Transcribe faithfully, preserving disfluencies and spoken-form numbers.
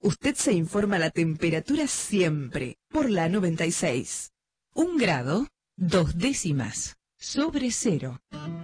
Usted se informa la temperatura siempre por la noventa y seis. Un grado, dos décimas, sobre cero.